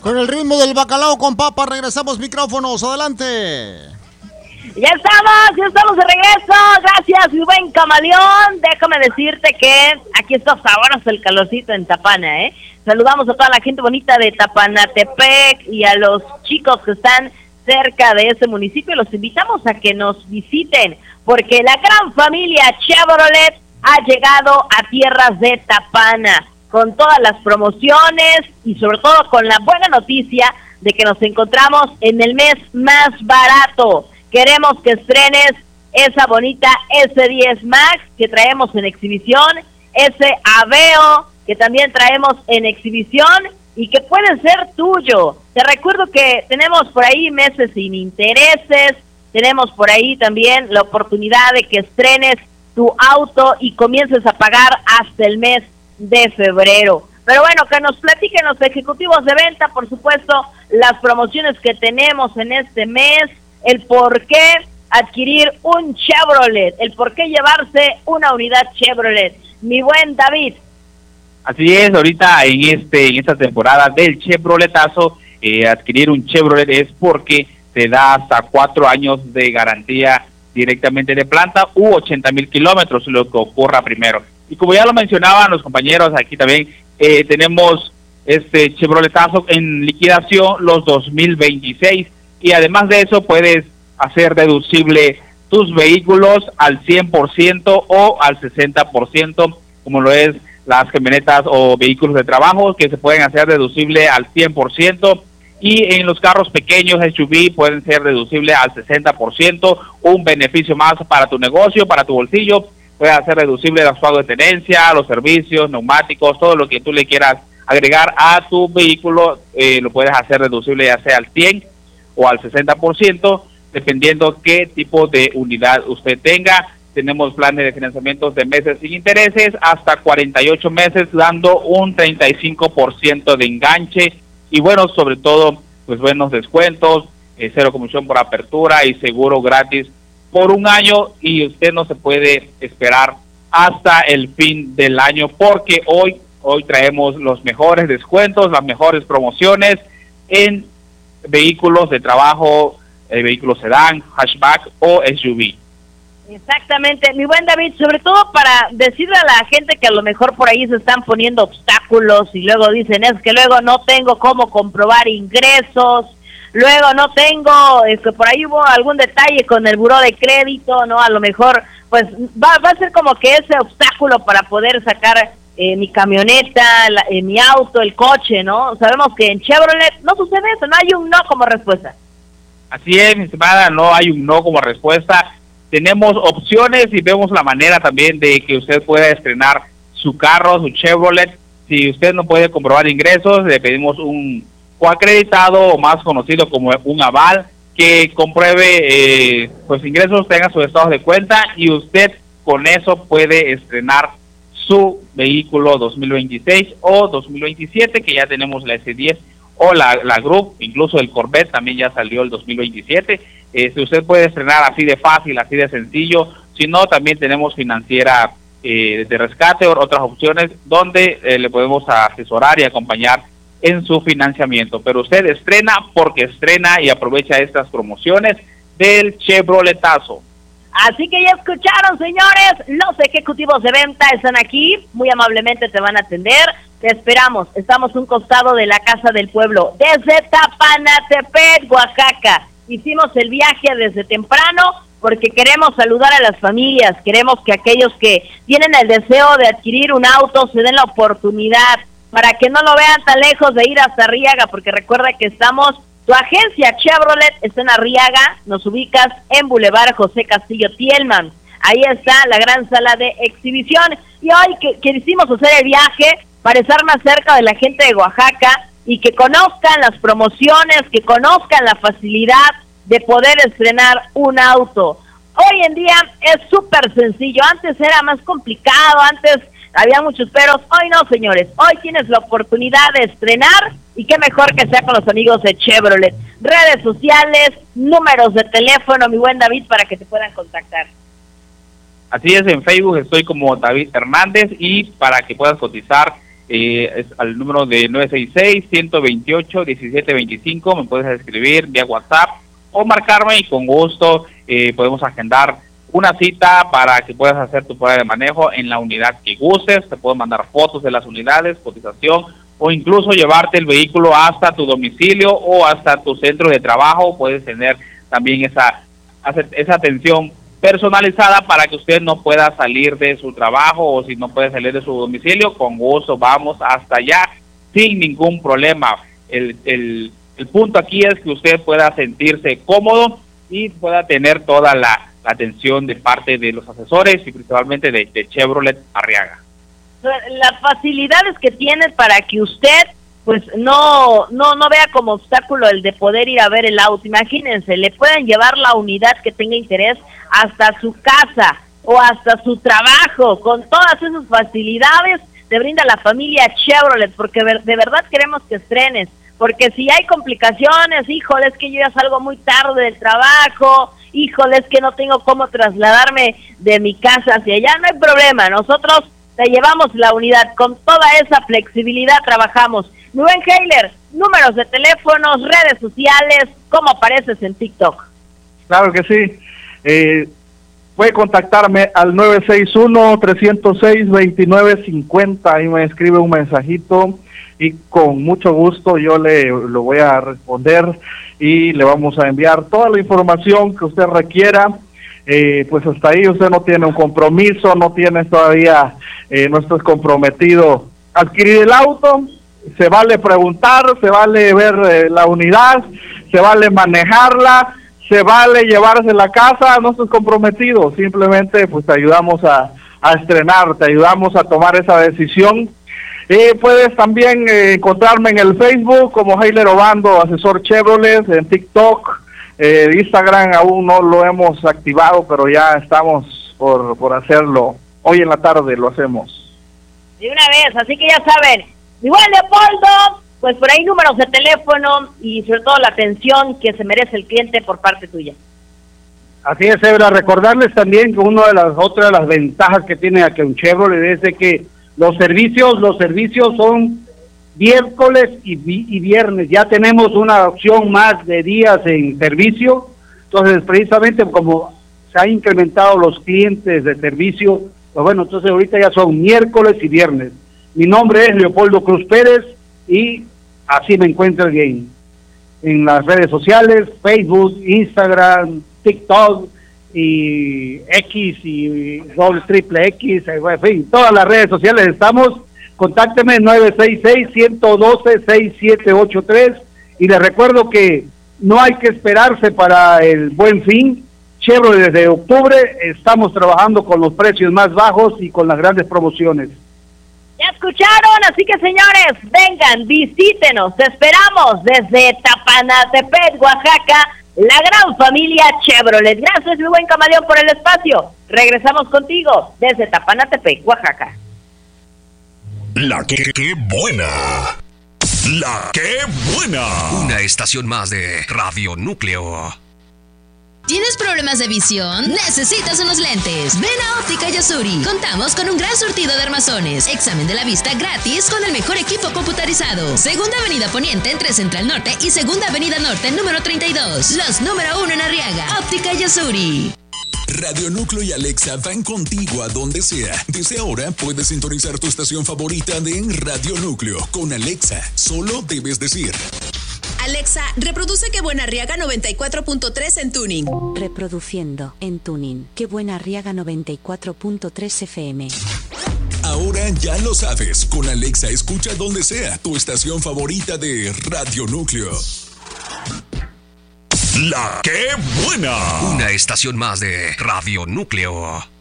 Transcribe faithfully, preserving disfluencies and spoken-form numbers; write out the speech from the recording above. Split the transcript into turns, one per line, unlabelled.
Con el ritmo del bacalao con papa, regresamos micrófonos, adelante.
Ya estamos, ya estamos de regreso. Gracias, mi buen camaleón. Déjame decirte que aquí está sabroso el calorcito en Tapana, ¿eh? Saludamos a toda la gente bonita de Tapanatepec y a los chicos que están cerca de ese municipio. Los invitamos a que nos visiten, porque la gran familia Chevrolet ha llegado a tierras de Tapana, con todas las promociones y sobre todo con la buena noticia de que nos encontramos en el mes más barato. Queremos que estrenes esa bonita ese diez Max que traemos en exhibición, ese Aveo que también traemos en exhibición y que puede ser tuyo. Te recuerdo que tenemos por ahí meses sin intereses, tenemos por ahí también la oportunidad de que estrenes tu auto y comiences a pagar hasta el mes de febrero. Pero bueno, que nos platiquen los ejecutivos de venta, por supuesto, las promociones que tenemos en este mes, el por qué adquirir un Chevrolet, el por qué llevarse una unidad Chevrolet. Mi buen David.
Así es, ahorita en este en esta temporada del Chevroletazo, eh, adquirir un Chevrolet es porque te da hasta cuatro años de garantía directamente de planta u ochenta mil kilómetros, lo que ocurra primero. Y como ya lo mencionaban los compañeros aquí también, eh, tenemos este Chevroletazo en liquidación los dos mil veintiséis. Y además de eso puedes hacer deducible tus vehículos al cien por ciento o al sesenta por ciento, como lo es las camionetas o vehículos de trabajo, que se pueden hacer deducible al cien por ciento, y en los carros pequeños S U V pueden ser deducible al sesenta por ciento, un beneficio más para tu negocio, para tu bolsillo. Puede hacer deducible los pagos de tenencia, los servicios, neumáticos, todo lo que tú le quieras agregar a tu vehículo, eh, lo puedes hacer deducible ya sea al cien o al sesenta por ciento, dependiendo qué tipo de unidad usted tenga. Tenemos planes de financiamiento de meses sin intereses hasta cuarenta y ocho meses, dando un treinta y cinco por ciento de enganche y bueno, sobre todo, pues buenos descuentos, eh, cero comisión por apertura y seguro gratis por un año, y usted no se puede esperar hasta el fin del año, porque hoy, hoy traemos los mejores descuentos, las mejores promociones en vehículos de trabajo, eh, vehículos sedán, hatchback o S U V.
Exactamente, mi buen David, sobre todo para decirle a la gente que a lo mejor por ahí se están poniendo obstáculos y luego dicen, es que luego no tengo cómo comprobar ingresos, luego no tengo, es que por ahí hubo algún detalle con el buró de crédito, ¿no? A lo mejor, pues va, va a ser como que ese obstáculo para poder sacar eh, mi camioneta, la, eh, mi auto, el coche, ¿no? Sabemos que en Chevrolet no sucede eso, no hay un no como respuesta.
Así es, mi estimada, no hay un no como respuesta. Tenemos opciones y vemos la manera también de que usted pueda estrenar su carro, su Chevrolet. Si usted no puede comprobar ingresos, le pedimos un coacreditado, o más conocido como un aval, que compruebe eh, pues ingresos, tenga sus estados de cuenta, y usted con eso puede estrenar su vehículo dos mil veintiséis o dos mil veintisiete, que ya tenemos la S diez o la, la Group, incluso el Corvette también ya salió el dos mil veintisiete. Eh, si usted puede estrenar así de fácil, así de sencillo. Si no, también tenemos financiera eh, de rescate o otras opciones donde eh, le podemos asesorar y acompañar en su financiamiento. Pero usted estrena porque estrena y aprovecha estas promociones del Chevroletazo.
Así que ya escucharon, señores, los ejecutivos de venta están aquí, muy amablemente te van a atender. Te esperamos, estamos un costado de la Casa del Pueblo, desde Tapanatepec, Oaxaca. Hicimos el viaje desde temprano porque queremos saludar a las familias, queremos que aquellos que tienen el deseo de adquirir un auto se den la oportunidad, para que no lo vean tan lejos de ir hasta Arriaga, porque recuerda que estamos, tu agencia Chevrolet está en Arriaga, nos ubicas en Boulevard José Castillo Tielman, ahí está la gran sala de exhibición, y hoy que, que quisimos hacer el viaje para estar más cerca de la gente de Oaxaca, y que conozcan las promociones, que conozcan la facilidad de poder estrenar un auto. Hoy en día es súper sencillo, antes era más complicado, antes había muchos peros, hoy no, señores, hoy tienes la oportunidad de estrenar, y qué mejor que sea con los amigos de Chevrolet. Redes sociales, números de teléfono, mi buen David, para que te puedan contactar.
Así es, en Facebook estoy como David Hernández, y para que puedas cotizar eh, es al número de nueve seis seis, uno dos ocho, uno siete dos cinco, me puedes escribir vía WhatsApp o marcarme y con gusto eh, podemos agendar una cita para que puedas hacer tu prueba de manejo en la unidad que gustes. Te puedo mandar fotos de las unidades, cotización, o incluso llevarte el vehículo hasta tu domicilio o hasta tu centro de trabajo. Puedes tener también esa, esa atención personalizada para que usted no pueda salir de su trabajo, o si no puede salir de su domicilio, con gusto vamos hasta allá sin ningún problema. El, el, el punto aquí es que usted pueda sentirse cómodo y pueda tener toda la la atención de parte de los asesores y principalmente de, de Chevrolet Arriaga.
Las facilidades que tiene para que usted pues no no no vea como obstáculo el de poder ir a ver el auto. Imagínense, le pueden llevar la unidad que tenga interés hasta su casa o hasta su trabajo. Con todas esas facilidades te brinda la familia Chevrolet, porque de verdad queremos que estrenes. Porque si hay complicaciones, híjole, es que yo ya salgo muy tarde del trabajo, híjole, es que no tengo cómo trasladarme de mi casa hacia allá, no hay problema, nosotros te llevamos la unidad, con toda esa flexibilidad trabajamos. Rubén Heiler, números de teléfonos, redes sociales, ¿cómo apareces en TikTok?
Claro que sí, eh, puede contactarme al nueve seis uno, tres cero seis, dos nueve cinco cero, ahí me escribe un mensajito y con mucho gusto yo le lo voy a responder y le vamos a enviar toda la información que usted requiera. Eh, pues hasta ahí usted no tiene un compromiso, no tiene todavía, eh, no estás comprometido a adquirir el auto, se vale preguntar, se vale ver eh, la unidad, se vale manejarla, se vale llevarse la casa, no estás comprometido, simplemente pues te ayudamos a, a estrenar, te ayudamos a tomar esa decisión. Eh, puedes también eh, encontrarme en el Facebook como Heiler Obando, asesor Chevrolet, en TikTok, eh, Instagram aún no lo hemos activado, pero ya estamos por, por hacerlo. Hoy en la tarde lo hacemos.
De una vez, así que ya saben, igual Leopoldo, pues por ahí números de teléfono y sobre todo la atención que se merece el cliente por parte tuya.
Así es, Ebra, recordarles también que una de las otras de las ventajas que tiene aquí un Chevrolet es de que Los servicios, los servicios son miércoles y, y viernes. Ya tenemos una opción más de días en servicio. Entonces, precisamente como se han incrementado los clientes de servicio, pues bueno, entonces ahorita ya son miércoles y viernes. Mi nombre es Leopoldo Cruz Pérez y así me encuentro bien en las redes sociales, Facebook, Instagram, TikTok y X y doble triple X, en fin, todas las redes sociales estamos. Contácteme nueve seis seis, uno uno dos, seis siete ocho tres y les recuerdo que no hay que esperarse para el Buen Fin. Chevrolet desde octubre estamos trabajando con los precios más bajos y con las grandes promociones.
Ya escucharon, así que señores, vengan, visítenos, te esperamos desde Tapanatepec, Oaxaca, la gran familia Chevrolet. Gracias, mi buen camaleón, por el espacio. Regresamos contigo desde Tapanatepec, Oaxaca.
La que, que buena. La que buena. Una estación más de Radio Núcleo.
¿Tienes problemas de visión? ¿Necesitas unos lentes? Ven a Óptica Yasuri. Contamos con un gran surtido de armazones. Examen de la vista gratis con el mejor equipo computarizado. Segunda Avenida Poniente entre Central Norte y Segunda Avenida Norte número treinta y dos. Los número uno en Arriaga. Óptica Yasuri.
Radio Núcleo y Alexa van contigo a donde sea. Desde ahora puedes sintonizar tu estación favorita de Radio Núcleo. Con Alexa, solo debes decir:
Alexa, reproduce Que Buena Arriaga noventa y cuatro punto tres en tuning.
Reproduciendo en tuning Que Buena Arriaga noventa y cuatro punto tres F M.
Ahora ya lo sabes, con Alexa escucha donde sea tu estación favorita de Radio Núcleo. La que buena. Una estación más de Radio Núcleo.